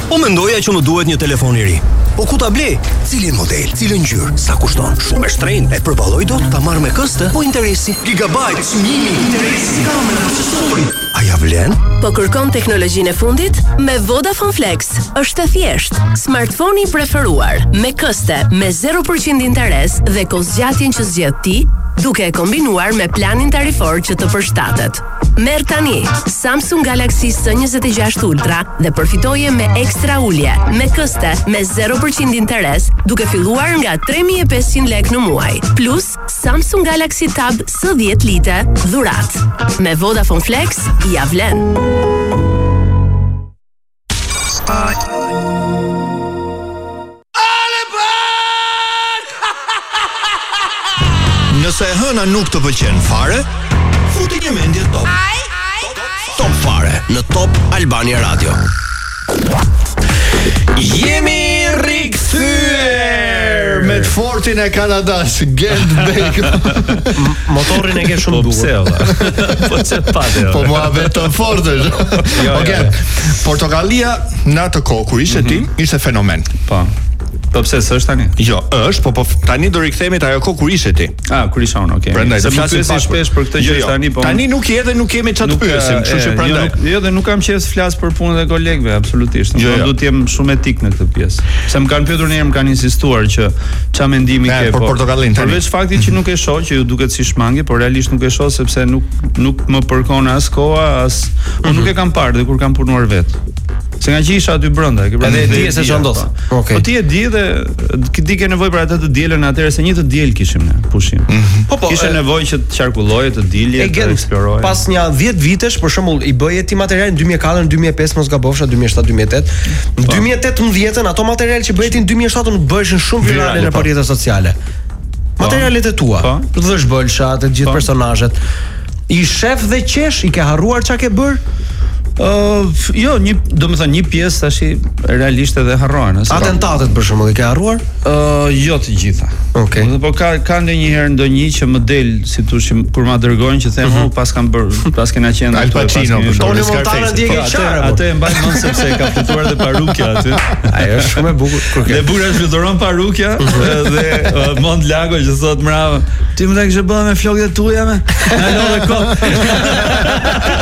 Po mendoja që më duhet një telefon i ri. Po ku ta blej? Cilin model, cilën ngjyrë, sa kushton? Shumë e shtrenjtë. E përballoj dot ta marr me këste, po interesi, gigabyte, çmimi, interesi, kamera, aksesori. A ja vlen? Po kërkon teknologjinë e fundit? Me Vodafone Flex është e thjeshtë. Smartphone i preferuar, me këste, me 0% interes dhe kozgjatjen që zgjedh ti, duke e kombinuar me planin tarifor që të përshtatet. Merr tani Samsung Galaxy S26 Ultra dhe përfitoje me ekstra ulje, me këste, me 0% interes, duke filluar nga 3.500 lek në muaj, plus Samsung Galaxy Tab S10 lite dhurat. Me Vodafone Flex, ja vlen. Nëse e hëna nuk të pëlqen fare, futi një mendje top. Top fare në Top Albania Radio. Jemi rikthyer me të fortin e Kanadas, Gent Bacon. Motorin e ke shumë duhur. Po çe patë. Po mua vetëm fortësh. Okej. Portokallia në atë kohë kur ishte tim, ishte fenomen. Po. Po pse s'është tani? Jo, është, po tani do rikthehemi te ajo kohë kur ishe ti. Kur isha unë, okay. Prandaj do flasim shpesh për këtë gjë tani, po. Tani nuk je dhe nuk kemi çfarë të pyesim, kështu që prandaj. Jo, dhe nuk kam qejf flas për punën e kolegëve, absolutisht. Unë do të jem shumë etik në këtë pjesë. Se më kanë pyetur ndonjëherë, më kanë insistuar që ç'a mendimi ke për portokallin tani. Përveç faktit që nuk e shoh, që ju duket si shmangi, por realisht nuk e shoh sepse nuk më përkon as koha, as unë nuk e kam parë dhe kur kam punuar vet. Se nga që isha aty brenda, ke edhe di se ç'o ndodh. Okay. Po ti e di dhe ti ke nevojë për atë të dielën atëherë se një të diel kishim ne, pushim. Po, kishe nevojë që të qarkulloje, të dilje, të eksploroje. Pas një 10 vitesh, për shembull, i bëje ti material në 2004, në 2005, mos gabofsha, 2007, 2008. Në 2018-ën ato materiale që bëhet në 2007 nuk bëheshin shumë virale në rrjetet sociale. Materialet e tua, dhësh bolsha, të gjithë personazhet. I shef dhe qesh, i ke harruar çka ke bër? Jo, domethënë një pjesë tash realisht edhe harrohen. Atentatet për shembull i ke harruar? Jo të gjitha. Okej. Po ka ndonjëherë ndonjë që më del, si thosh, kur ma dërgojnë që them, pas kena qenë Al Pacino, Tony Montana ndjek qarë. Atë e mbaj mend sepse ka flutuar dhe parukja aty. Ai është shumë e bukur. Dhe burra fluturon parukja dhe Mont Lago që thot mbrava, ti më ta kishe bën me flokët tuaja me. Na lodhe kot.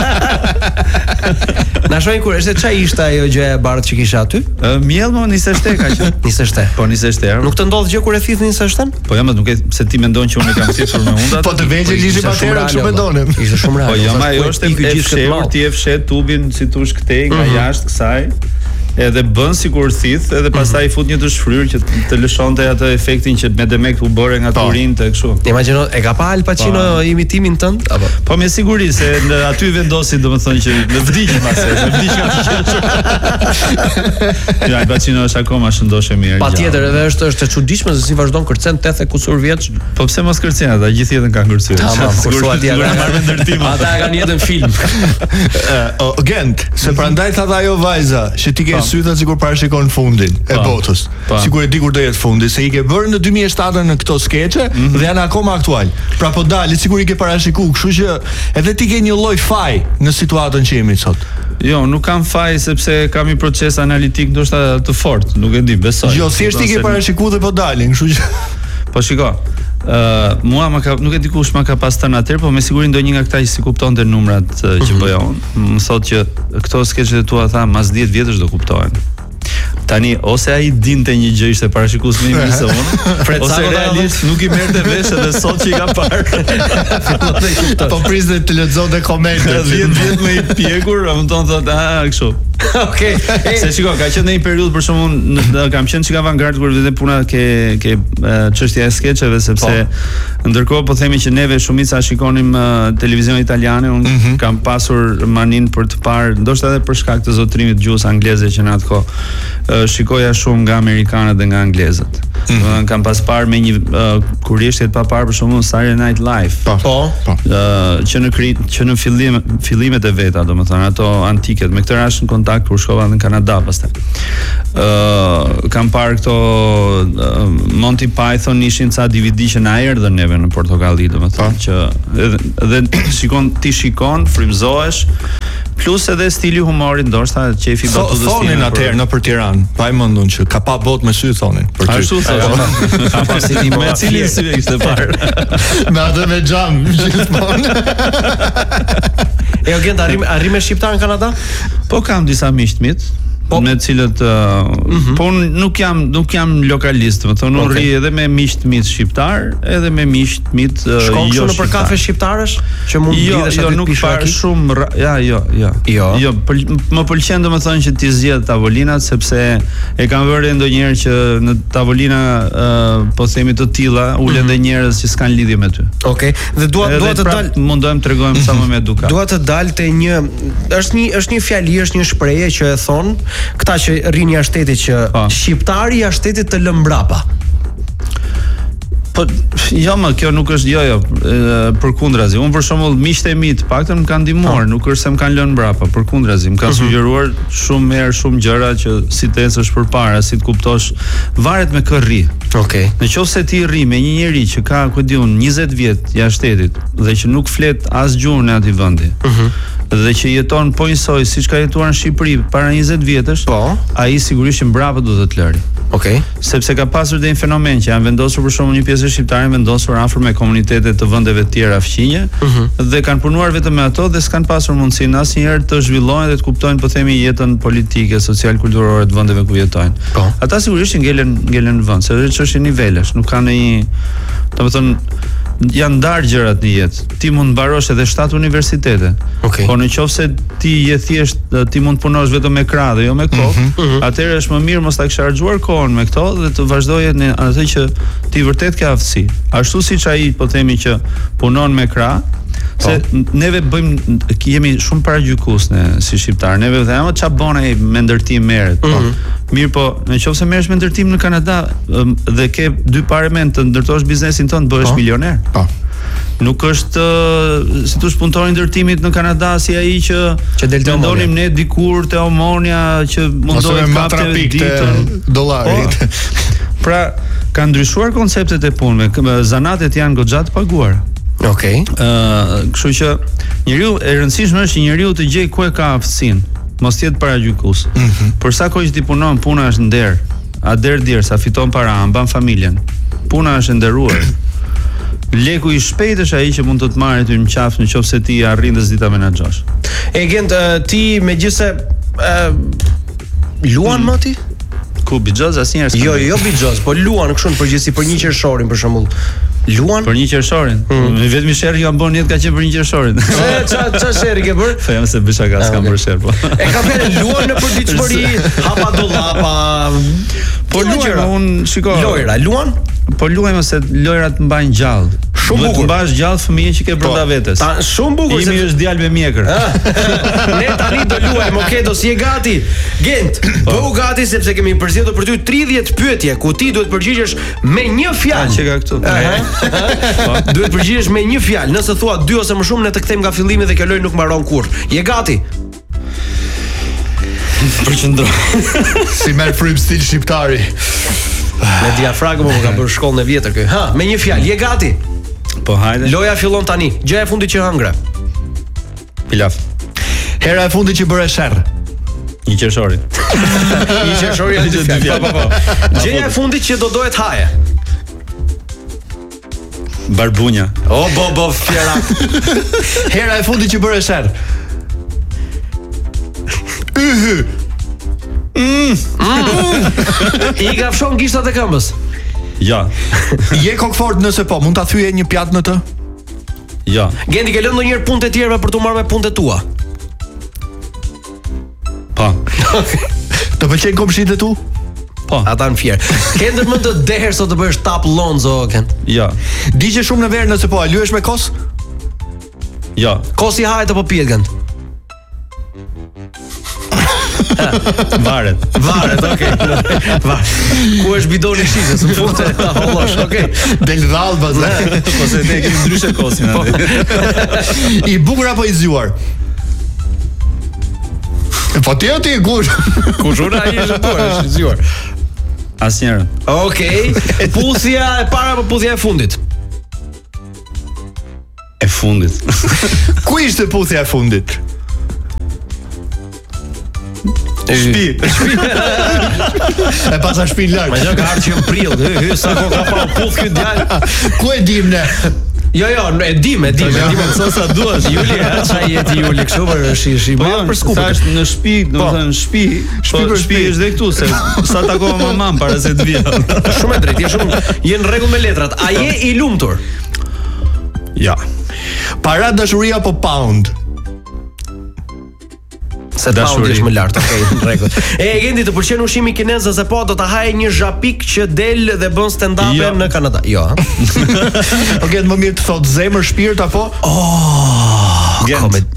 Na shojnë kur është ç'a ishte ajo gjë e bardhë që kisha aty? Miell më 27 ka që. 27. Po 27. Nuk të ndodh gjë kur e thith 27? Po jam nuk e se ti mendon që unë kam thithur me unda. Po të vegjël ishim atëherë kështu mendonim. Ishte shumë rare. Po jo, ajo është e fshehur, ti e fshet tubin si tush këtej nga jashtë kësaj. Edhe bën sikur thith, edhe pastaj i fut një të shfryr që të lëshonte atë efektin që me demek u bëre nga turintë kështu. Imagjino, e ka pa Al Pacino imitimin tënd apo? Po me siguri se aty vendosi domethënë që në vdiqje pastaj, në vdiqje aty. Ja, Al Pacino është akoma shëndoshë mirë. Patjetër, edhe është e çuditshme se si vazhdon kërcen 80 kusur vjeç. Po pse mos kërcen ata, gjithë jetën kanë kërcyer. Sigurisht atje marrë ndërtim. Ata kanë jetën film. Gent, se prandaj tha ajo vajza, që ti ke sytë sikur parashikon fundin e botës. Sikur e di kur do jetë fundi, se i ke bërë në 2007 në këto skeçe dhe janë akoma aktual. Pra po dalin sikur i ke parashikuar, kështu që edhe ti ke një lloj faj në situatën që jemi sot. Jo, nuk kam faj sepse kam një proces analitik ndoshta të fortë, nuk e di, besoj. Jo, thjesht ti ke parashikuar dhe po dalin, kështu që po shiko. Mua nuk e di kush ma ka pas tënë atëherë, po me siguri ndonjë nga këta që si kuptonte numrat që bëja unë, më thotë që këto skeçet e tua tha mas 10 vjetësh do kuptohen. Tani ose ai dinte një gjë ishte parashikues më i mirë se unë, ose realisht nuk i merrte vesh edhe sot që i ka parë. Po prisë të lexonte komentet. 10 vjet më i pjekur, më thonë kështu. Okej. Se shiko, ka qenë një periudhë për shkakun kam qenë çka avantgard kur vetëm puna ke çështja e skeçeve sepse ndërkohë po themi që neve shumica shikonim televizion italiane, unë kam pasur manin për të parë, ndoshta edhe për shkak të zotërimit gjuhës angleze që në atë kohë shikoja shumë nga amerikanët dhe nga anglezët. Kam pas parë me një kurrishtet pa parë për shembull Saturday Night Live. Që në fillimet e veta, domethënë ato antiket, me këtë rast në kontakt kur shkova në Kanada pastaj. Kam parë këto Monty Python ishin ca DVD që na erdhën neve në Portokalli, domethënë që edhe shikon, frymëzohesh, Plus edhe stili humorit, ndoshta qefi batutës. Thonin atëherë në për Tiranë, pa i mendun që ka pa botë me sy thonin. Për ty. Ashtu thonë. Ka pasi me cilin sy e kishte parë. Me atë me xham gjithmonë. E Gent arrim me shqiptar në Kanada? Po kam disa miq të mit. Me cilët po nuk jam lokalist, më thonë unë rri edhe me miq të mit shqiptar, edhe me miq të mit shkon në për kafe shqiptarësh që mund lidhesh aty nuk parë shumë jo, më pëlqen domethënë që ti zgjedh tavolinat sepse e kam vënë ndonjëherë që në tavolina po themi të tilla ulen edhe njerëz që s'kan lidhje me ty. Okej. Dhe dua të dal mundojmë t'rregojmë sa më me edukat. Dua të dalte është një fjali, është një shprehje që e thon këta që rrin jashtë shtetit që shqiptari jashtë shtetit të lë mbrapa. Po jo, kjo nuk është jo, përkundrazi. Unë për shembull miqtë e mi të paktën më kanë ndihmuar, nuk është se më kanë lënë mbrapa, përkundrazi, më kanë sugjeruar shumë herë shumë gjëra që si të ecësh përpara, si të kuptosh, varet me kë rri. Okej. Nëse ti rri me një njerëz që ka, ku diun, 20 vjet jashtë shtetit dhe që nuk flet as gjuhën e atij vendi. Dhe që jeton po njësoj siç ka jetuar në Shqipëri para 20 vjetësh, ai sigurisht që mbrapa do të lëri. Okej. Sepse ka pasur dhe një fenomen që janë vendosur për shembull një pjesë shqiptare vendosur afër me komunitetet të vendeve të tjera fqinje dhe kanë punuar vetëm me ato dhe s'kan pasur mundësinë asnjëherë të zhvillohen dhe të kuptojnë po themi jetën politike, social, kulturore të vendeve ku jetojnë. Ata sigurisht ngelen në vend, se është çështje nivelesh, nuk kanë një, domethënë janë ndarë gjërat në jetë. Ti mund mbarosh edhe 7 universitete. Po në qoftë se ti je thjesht ti mund punosh vetëm me krah dhe jo me kokë, atëherë është më mirë mos ta harxuar kohën me këto dhe të vazhdoje në atë që ti vërtet ke aftësi. Ashtu siç ai po themi që punon me krah, se neve jemi shumë paragjykues ne si shqiptar. Neve themi ç'a bën ai me ndërtim merret. Mirë, po nëse merresh me ndërtim në Kanada dhe ke 2 parë mend të ndërtosh biznesin tënd, bëhesh milioner. Nuk është si thosh punëtori i ndërtimit në Kanada si ai që mendonim ne dikur te Omonia që mundohet të kapte ditën dollarit. Pra kanë ndryshuar konceptet e punëve, zanatet janë goxha të paguara. Okej. Kështu që njeriu e rëndësishme është që njeriu të gjej ku e ka aftësinë, mos jetë paragjykues. Për sa kohë që ti punon, puna është nder. A der sa fiton para, mban familjen. Puna është nderuar. Leku i shpejt është ai që mund të marrë ty në qafë nëse ti arrin të s'dita menaxhosh. Gent, ti megjithse luan më ti? Ku bixhoz asnjëherë? Jo bixhoz, po luan kështu në përgjithësi për një qershorin për shembull. Luan për një qershorin. Vetëm sherrri ka bën jetë ka qenë për një qershorin. Ça sherrri ke bër? Them se bësha gas kam bër sherr po. E ka bërë luan në përditshmëri, hapa dollapa. Po luan, un shikoj. Lojra, luan? Po luajmë se lojrat mbajnë gjallë. Shumë bukur. Mbash gjallë fëmijën që ke brenda vetes. Shumë bukur. Imi është djalë me mjekër. Ne tani do luajmë, okay, do si je gati? Gent, bëu gati sepse kemi përzgjedhur për ty 30 pyetje ku ti duhet përgjigjesh me një fjalë. Çka këtu? Duhet përgjigjesh me një fjalë. Nëse thua 2 ose më shumë ne të kthejmë nga fillimi dhe kjo lojë nuk mbaron kurrë. Je gati? Përqendro. Si merr frym stil shqiptari. Me diafragmë ka bërë shkollën e vjetër kë. Ha, me një fjalë, je gati? Po hajde. Loja fillon tani. Gjëja e fundit që hëngre. Pilaf. Hera e fundit që bëre sherr. Një qershori. Një qershori aty dy fjalë. Po. Gjëja e fundit që do dohet haje. Barbunja. Bo fjera. Hera e fundit që bëre sherr. I ka fshon gishtat e këmbës. Ja. Je kokfort nëse po, mund ta thyje një pjatë në të? Ja. Gendi ke lënë ndonjëherë punë të tjerëve për të marrë me punët e tua? Po. Të pëlqejnë komshitë e tu? Po. Ata në fjerë. Ke ndërmend të deher sot të bësh tap Lonzo, Ken? Ja. Digje shumë në verë nëse po, a lyesh me kos? Ja. Kosi hahet apo pihet, Ken? Varet, okay. Ku është bidoni shishës, më fute ta hollosh, okay. Del dhallba, ose ne kemi ndryshe kosin aty. I bukur apo i zgjuar? Po ti kush? Kushuna ai është bukur, është i zgjuar. Asnjëherë. Okej. Puthja e para apo puthja e fundit? E fundit. Ku ishte puthja e fundit? Shtëpi. E pasa shtëpi larg. Ma ka ardhur që në prill, sa kohë ka pa puth ky djalë. Ku e dim ne? Jo, e dim, Sa sa duash. Juli, çfarë jeti Juli kështu për shi për skupën. Thash në shtëpi, domethënë shtëpi është dhe këtu se sa takova mamam para se të vija. Shumë e drejtë, je në rregull me letrat. A je i lumtur? Ja. Para, dashuria apo pound? Se dashuri është më lart, okay, në rregull. Gendi, të pëlqen ushqimi kinez ose po do ta haje një zhapik që del dhe bën stand-up në Kanada? Jo. Okej, më mirë të thot zemër, shpirt apo? Gent.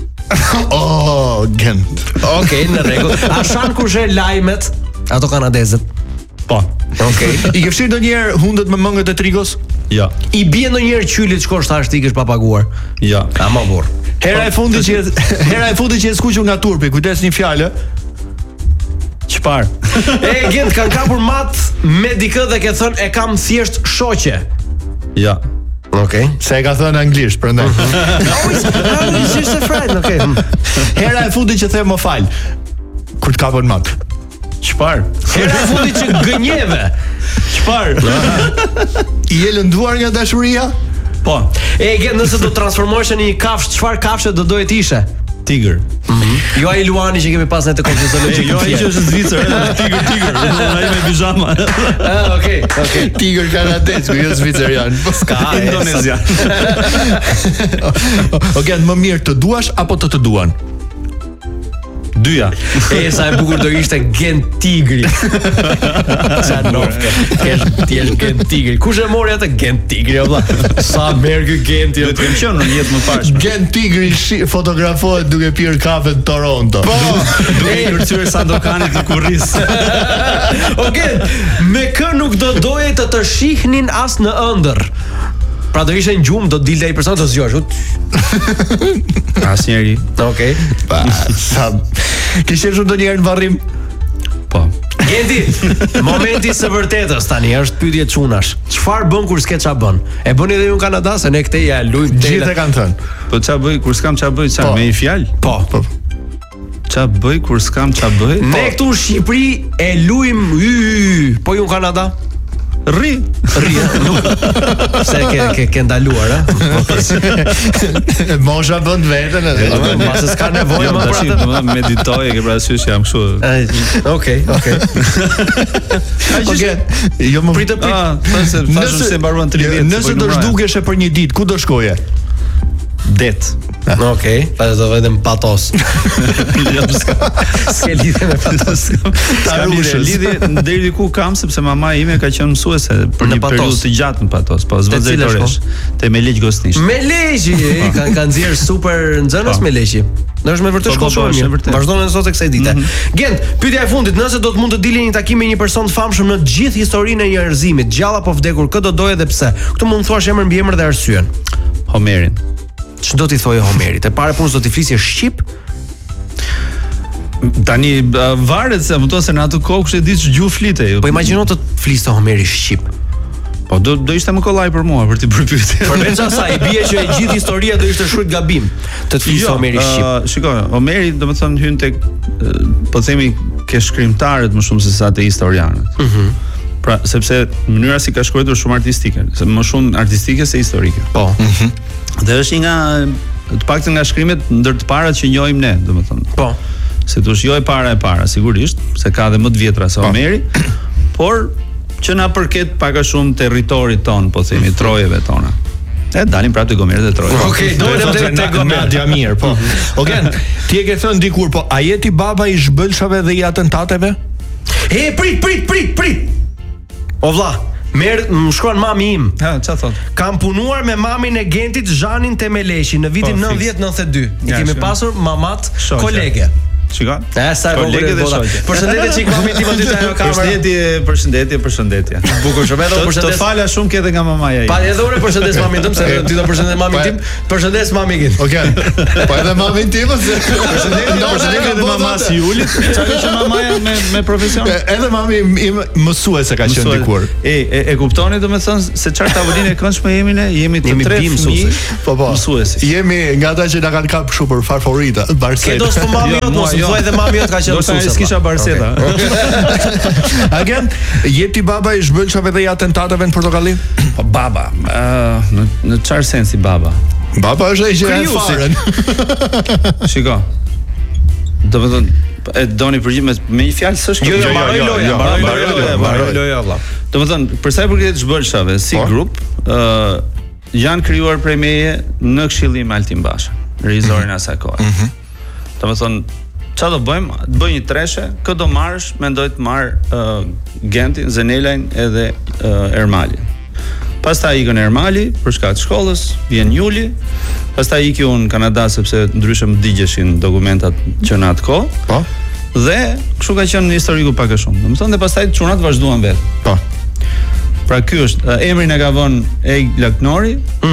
Gent. Okej, në rregull. A shan kur zhe lajmet ato kanadezët? Po. Okej. I ke fshirë ndonjëherë hundët me mëngët e trigos? Ja. I bie ndonjëherë qylit shkosh thash ti kesh pa paguar? Ja. Ama burr. Hera e fundit që e skuqur nga turpi, kujdes një fjalë. Çfarë? Gent kanë kapur mat me dikë dhe ke thënë e kam thjesht shoqe. Ja. Okej. Se e ka thënë anglisht, prandaj. It's just a friend, okay. Hera e fundit që the më fal. Kur të kapën mat. Çfarë? Hera e fundit që gënjeve. Çfarë? I je lënduar nga dashuria? Po. Gent, nëse do transformohesh në një kafshë, çfarë kafshë do doje të ishe? Tigër. Jo ai Luani që kemi pas në të konfiziologjik. Jo ai që është Zvicër, tigër. Ai me pijama. Okej. Tigër kanadez, jo zvicerian. Ska Indonezian. Okej, më mirë të duash apo të duan? Dyja. Sa e bukur do ishte Gent tigri. Çanovka. Ti je Gent tigri. Kush e mori atë Gent tigri valla? Sa merr ky Genti? Do të kem qenë në jetë më parë. Gent tigri fotografohet duke pirë kafe në Toronto. Po, duke i kërcyer Sandokanit në kurris. Okej, me kë nuk do doje të shihnin as në ëndër. Pra do ishte në gjumë, do dilte ai person do zgjosh. Asnjëri. Okej. Sa kishe shumë ndonjëherë në varrim? Po. Genti, momenti së vërtetës tani është pyetje çunash. Çfarë bën kur s'ke ç'a bën? E bëni edhe ju në Kanada se ne këtej ja lujm Gjithë e kanë thënë. Po ç'a bëj kur s'kam ç'a bëj, ç'a me një fjalë? Po. Ç'a bëj kur s'kam ç'a bëj? Ne këtu në Shqipëri e lujm po ju në Kanada? Rri. Se ke ndaluar, Mosha bën vetën edhe. Mbas s'ka nevojë më për atë. Meditoj, e ke parasysh jam kështu. Okej. Jo më Prit. Thashë se mbaruan 30. Nëse do zhdukeshe për një ditë, ku do shkoje? Det. Okej, pa do vetëm patos. S'ke lidhje me patos. Ta rushë lidhje deri ku kam sepse mama ime ka qenë mësuese për një periudhë të gjatë në patos, po zvëzëtoresh. Te Meleq Gosnish. Meleqi, kanë nxjerr super nxënës Meleqi. Në është me vërtet shkollë shumë mirë. Vazhdon edhe sot e kësaj dite. Gent, pyetja e fundit, nëse do të mund të dilni një takim me një person të famshëm në gjithë historinë e njerëzimit, gjallë apo vdekur, kë do doje dhe pse? Këtu mund të thuash emër mbi emër dhe arsyen. Homerin. Ç'do t'i thojë Homerit? E para punë do t'i flisje shqip? Tani varet se ato se në atë kohë kush e di ç'gjuhë flitej. Po imagjino të fliste Homeri shqip. Po do ishte më kollaj për mua për të bërë pyetje. Përveç asaj, bie që e gjithë historia do ishte shkruajtur gabim të të flisë Homeri shqip. Shikoj, Homeri domethënë hyn tek po themi ke shkrimtarët më shumë se sa te historianët. Pra, sepse mënyra si ka shkruar shumë artistike, më shumë artistike se historike. Po. Dhe është një nga të paktën nga shkrimet ndër të parat që njohim ne, domethënë. Po. Se thosh jo e para sigurisht, se ka edhe më të vjetra se Homeri, por që na përket pak a shumë territorit ton, po themi, trojeve tona. E dalim prapë te Gomerët e Trojës. Okej, dolem te Gomerët ja mirë, po. Okej, ti e ke thënë dikur, po a je ti baba i zhbëlshave dhe i atentateve? Prit. O vlla, më shkruan mami im. Ha, ç'a thot? Kam punuar me mamin e Gentit Zhanin Temeleshi në vitin 90-92. I kemi pasur mamat kolege. Shikon? Sa kolege dhe shoqe. Përshëndetje çik mami tim aty te ajo kamerë. Përshëndetje. Bukur shumë edhe përshëndes. Të fala shumë ke edhe nga mamaja ime. Pa edhe unë përshëndes mamin tim, se ti do përshëndes mamin tim. Përshëndes mamin tim. Okej. Po edhe mamin tim ose përshëndetje edhe mamas Julit. Çfarë që mamaja me profesion? Edhe mami im mësuese ka qenë dikur. E kuptoni domethënë se çfarë tavolinë e këndshme jemi ne? Jemi të tre fëmijë. Po. Mësuesi. Jemi nga ata që na kanë kapur kështu për farforita, Ke dos po mami jot mos thuaj dhe mami jot ka qenë mësuese. Do të kisha Barseta. Agent, je ti baba i zhbëlçave dhe i atentateve në Portokalli? Po baba, në çfarë sensi baba? Baba është ai që e farën. Shiko. Do të thonë e doni përgjigje me një fjalë s'është. Jo, mbaroj loja valla. Do të thonë, për sa i përket zhbëlçave si grup, janë krijuar prej meje në Këshillin me Altin Basha, regjisorin asaj kohe. Do të thonë, çfarë do bëjmë? Të bëj një treshe, kë do marrësh, mendoj të marr Gentin, Zenelajn edhe Ermalin. Pastaj ikën Ermali për shkak të shkollës, vjen Juli. Pastaj iki unë në Kanada sepse ndryshe më digjeshin dokumentat që në atë kohë. Po. Dhe kështu ka qenë historiku pak a shumë. Domethënë dhe pastaj çunat vazhduan vetë. Po. Pra ky është emrin e ka vënë Eg Laknori.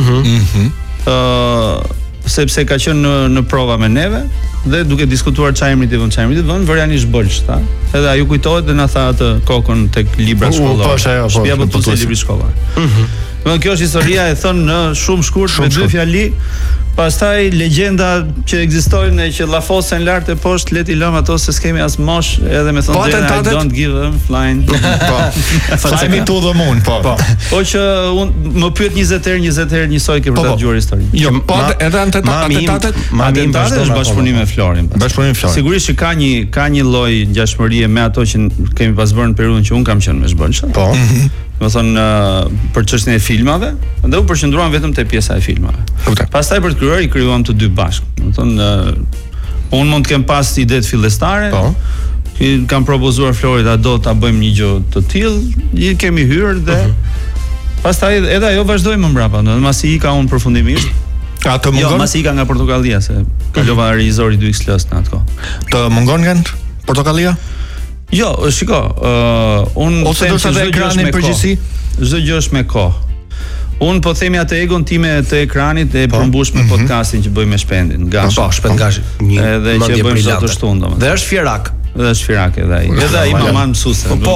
Sepse ka qenë në prova me neve dhe duke diskutuar çfarë emri të vënë, vërja një zhbëlç, ta. Edhe ajo kujtohet dhe na tha atë kokën tek libra shkollor. Shtëpia po të libri shkollor. Domethënë kjo është historia, e thon në shumë shkurt me dy fjali. Pastaj legjenda që ekzistojnë që llafosen lart e poshtë, leti lëm ato se s'kemi as mosh, edhe me thonë I don't give them flying. Po. Fajmi to the moon, po. Po që unë më pyet 20 herë njësoj ke për ta dëgjuar historinë. Jo, po edhe atentatet, është bashkëpunim me Florin. Bashkëpunim me Florin. Sigurisht që ka një lloj ngjashmërie me ato që kemi pas bërë në periudhën që un kam qenë me zhbëlçë. Po. Do thonë për çështjen e filmave, dhe u përqendruam vetëm te pjesa e filmave. Pastaj për të krijuar I krijuam të dy bashkë. Do thonë unë mund të kem pas ide të fillestare. Po. Kam propozuar Florit a do ta bëjmë një gjë të tillë, I kemi hyrë dhe pastaj edhe ajo vazhdoi më mbrapa, do të masi I ka unë përfundimisht. Të mungon? Jo, masi I ka nga Portokallia se kalova regjizori 2XL në atë kohë. Të mungon nga Portokallia? Jo, shiko, unë ose do të thë ekranin përgjithësi, çdo gjë është me kohë. Unë po themi atë egon time të ekranit e përmbush me podcastin që bëjmë me Shpendin, Gashi. Po, Shpend Gashi. Edhe që bëjmë çdo të shtunë domethënë. Dhe është fjerak. Dhe është firak edhe ai. Edhe ai maman mësuese. Po.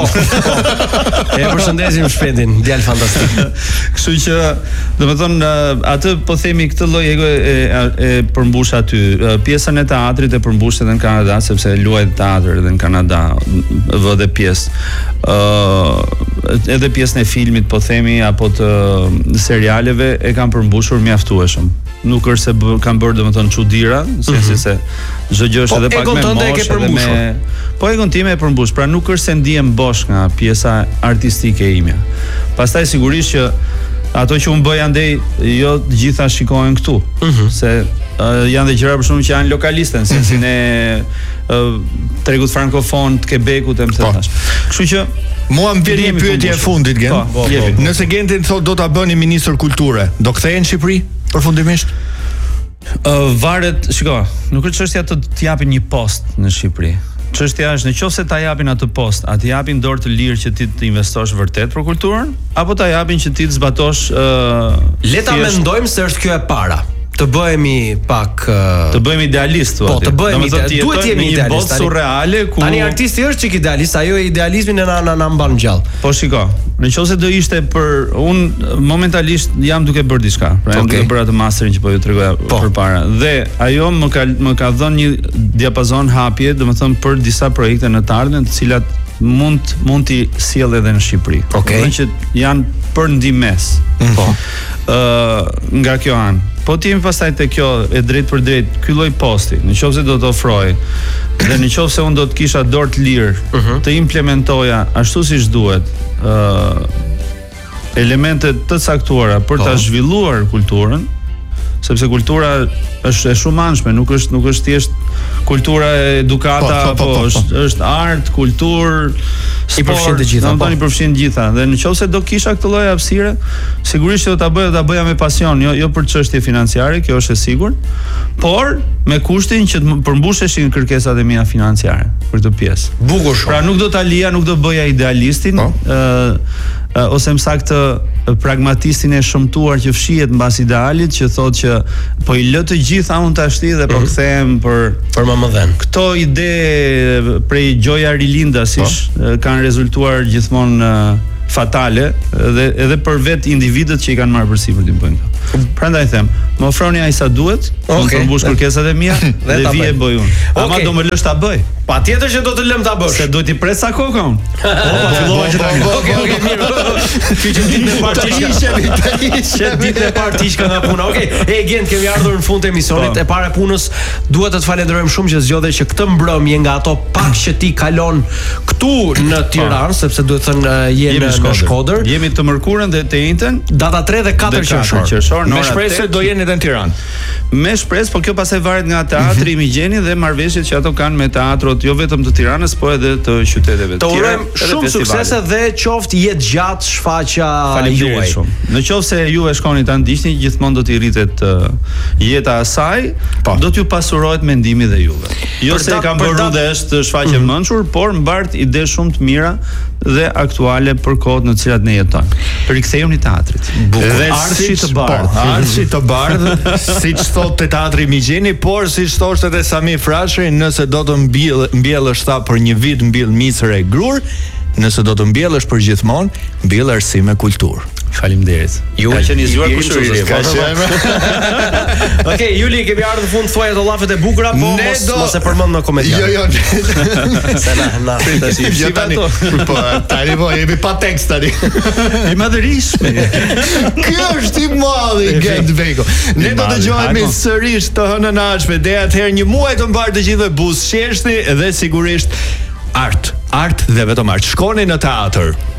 E përshëndesim Shpendin, djalë fantastik. Kështu që, domethënë, atë po themi këtë lloj ego e përmbush aty. Pjesën e teatrit e përmbush edhe në Kanada sepse luaj teatr edhe në Kanada, vë dhe pjesë. Edhe pjesën e filmit po themi apo të serialeve e kanë përmbushur mjaftueshëm. Nuk është se kanë bërë domethënë çuditëra, sensi se çdo gjë është edhe pak me moshë edhe me po egon time e përmbush, pra nuk është se ndihem bosh nga pjesa artistike ime. Pastaj sigurisht që ato që unë bëj andej jo të gjitha shikohen këtu, se janë dhe gjëra për shkak që janë lokaliste, në sensin e tregut frankofon të Quebecut e më thash. Kështu që mua më vjen një pyetje e fundit, Gen. Nëse Gentin thotë do ta bëni ministër kulture, do kthehen në Shqipëri përfundimisht? Varet, shiko, nuk është çështja të japin një post në Shqipëri. Çështja është nëse ta japin atë post, a të japin dorë të lirë që ti të investosh vërtet për kulturën, apo ta japin që ti të zbatosh le ta mendojmë se është kjo e para. Të bëhemi pak të bëhemi idealist, po të bëhemi duhet të jemi idealist. Një botë surreale ku tani artisti është çik idealist, ajo e idealizmin e na mban gjallë. Po shiko, nëse do ishte për unë momentalisht jam duke bërë diçka. Pra jam duke bërë atë masterin që po ju tregoja përpara. Dhe ajo më ka dhënë një diapazon hapje, domethënë për disa projekte në të ardhmen, të cilat mund t'i sjell edhe në Shqipëri. Domethënë që janë për ndihmës. Po. Nga kjo anë. Po ti jemi pastaj te kjo e drejt për drejt, ky lloj posti, nëse do të ofroj dhe nëse unë do të kisha dorë të lirë të implementoja ashtu siç duhet elemente të caktuara për ta zhvilluar kulturën, sepse kultura është e shumanshme, nuk është thjesht kultura edukata, është art, kulturë, i përfshin të gjitha. I përfshin të gjitha. Dhe nëse do kisha këtë lloj hapësire, sigurisht që do ta bëja me pasion, jo për çështje financiare, kjo është e sigurt, por me kushtin që të përmbusheshin kërkesat e mia financiare për këtë pjesë. Bukur shumë. Pra nuk do ta lija, nuk do bëja idealistin, ose më saktë pragmatistin e shëmtuar që fshihet mbas idealit, që thotë që po I lë të gjitha unë tashti dhe po kthehem për mamëdhen. Këto ide prej Gjoja Rilinda kanë rezultuar gjithmonë fatale dhe edhe për vetë individët që I kanë marrë përsipër të bëjnë këto. Prandaj them, më ofroni ai sa duhet, unë përmbush kërkesat e mia dhe vi e bëj unë. Ama do më lësh ta bëj. Patjetër që do të lëm ta bësh. Se duhet i pres sa kokë unë. Fillova që ta. Okej, mirë. Fiqë ditë e parë ditë e parë tishka nga puna. Okej, Gent, kemi ardhur në fund të emisionit. E para punës, duhet të të falenderojmë shumë që zgjodhe që këtë mbrëmje nga ato pak që ti kalon këtu në Tiranë, sepse duhet të thënë je në Shkodër. Jemi të mërkurën dhe të njëjtën, data 3 dhe 4 qershor. Me shpresë do jeni edhe në Tiranë. Me shpresë, po kjo pastaj varet nga teatri Imigjeni dhe marrëveshjet që ato kanë me teatrot jo vetëm të Tiranës, po edhe të qyteteve të tjera. Të urojmë shumë suksese dhe qoftë jetë gjatë shfaqja juaj. Shumë. Në qoftë se ju e shkoni ta ndiqni, gjithmonë do t'i rritet jeta e saj, do t'ju pasurohet mendimi dhe juve. Jo se e kam bërë dhe është shfaqje mençur, por mbart ide shumë të mira dhe aktuale për kohët në të cilat ne jetojmë. Rikthehuni teatrit. Dhe arshi të bardhë. Arshi të bardhë, siç thotë teatri Imigjeni, por siç thoshte edhe Sami Frashëri, nëse do të mbjellësh ta për një vit mbill misër e grur, nëse do të mbjellësh për gjithmonë, mbjell arsim e kulturë. Faleminderit. Ju ka qenë zgjuar kushëri. Okej, Juli, kemi ardhur në fund, thuaj ato llafet e bukura, po mos e përmend në komentar. Jo. Se na si tani. Po, tani po jemi pa tekst tani. I madhërisht. Ky është i madh i Gent Veko. Ne do të dëgjojmë sërish të hënën ashme, dhe atëherë një muaj të mbar të gjithëve buzëqeshti dhe sigurisht art dhe vetëm art. Shkoni në teatr.